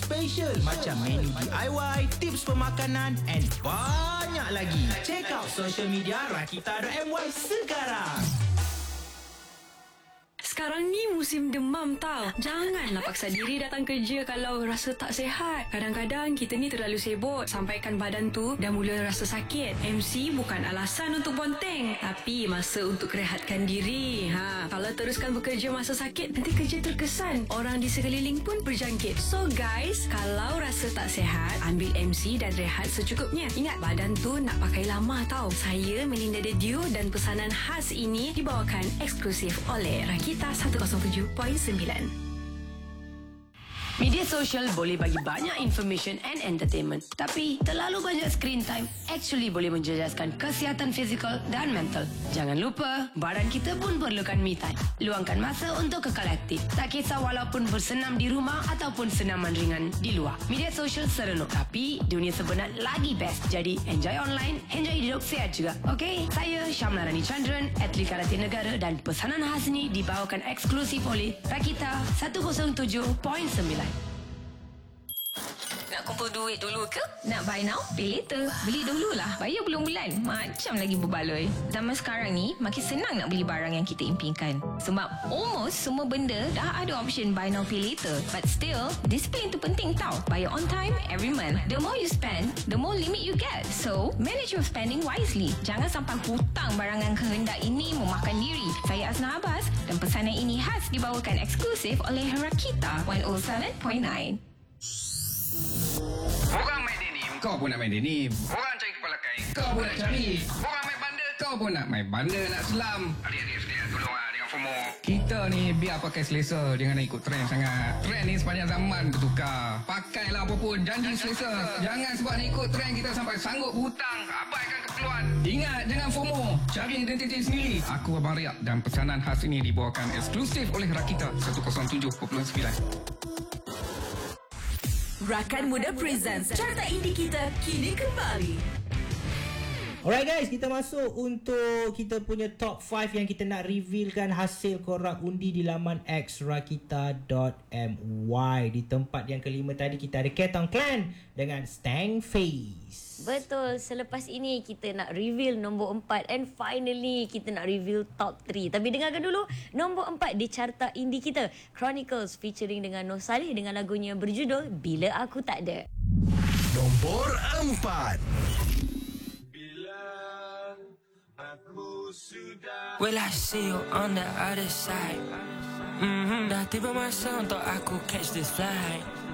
special macam menu DIY, tips pemakanan and banyak lagi. Check out social media Rakita.my sekarang. Sekarang ni musim demam tau. Janganlah paksa diri datang kerja kalau rasa tak sihat. Kadang-kadang kita ni terlalu sibuk sampaikan badan tu dah mula rasa sakit. MC bukan alasan untuk bonteng, tapi masa untuk rehatkan diri. Kalau teruskan bekerja masa sakit, nanti kerja terkesan. Orang di sekeliling pun berjangkit. So guys, kalau rasa tak sihat, ambil MC dan rehat secukupnya. Ingat, badan tu nak pakai lama tau. Saya Melinda The Dew dan pesanan khas ini dibawakan eksklusif oleh Rakita 107.9. Media sosial boleh bagi banyak information and entertainment, tapi terlalu banyak screen time actually boleh menjejaskan kesihatan fizikal dan mental. Jangan lupa, badan kita pun perlukan me time. Luangkan masa untuk kekal aktif. Tak kisah walaupun bersenam di rumah ataupun senaman ringan di luar. Media sosial seronok, tapi dunia sebenar lagi best. Jadi enjoy online, enjoy hidup sihat juga. Okay, saya Syamla Rani Chandran, atlet karate negara, dan pesanan khas ini dibawakan eksklusif oleh Rakita 107.9. Nak kumpul duit dulu ke? Nak buy now, pay later? Beli dululah, bayar bulan-bulan. Macam lagi berbaloi. Zaman sekarang ni, makin senang nak beli barang yang kita impikan. Sebab almost semua benda dah ada option buy now, pay later. But still, disiplin tu penting tau. Bayar on time, every month. The more you spend, the more limit you get. So, manage your spending wisely. Jangan sampai hutang barangan kehendak ini memakan diri. Saya Asna Abbas dan pesanan ini khas dibawakan eksklusif oleh Rakita 107.9. Orang main denim, kau pun nak main denim. Orang cari kepala kain, kau pun nak cari. Orang main bandar, kau pun nak main bandar, nak selam. Adik-adik sekalian, tolong dengan FOMO. Kita ni biar pakai selesa, jangan nak ikut trend sangat. Trend ni sepanjang zaman bertukar. Pakailah apa pun, janji selesa. Jangan sebab nak ikut trend kita sampai sanggup hutang, abaikan keperluan. Ingat, jangan FOMO. Cari identiti sendiri. Aku Abang Riak dan pesanan khas ini dibawakan eksklusif oleh Rakita 107.9. Rakan Muda Presents Carta Indie Kita kini kembali. Alright guys, kita masuk untuk kita punya top 5 yang kita nak revealkan hasil korang undi di laman xrakita.my. Di tempat yang kelima tadi kita ada Ketong Clan dengan Stang Face. Betul, selepas ini kita nak reveal nombor 4 and finally kita nak reveal top 3. Tapi dengarkan dulu nombor 4 di carta indie kita, Chronicles featuring dengan Noh Saleh dengan lagunya berjudul Bila Aku Tak Ada. Nombor 4. Will I see you on the other side? Dah tiba masa untuk aku catch this flight.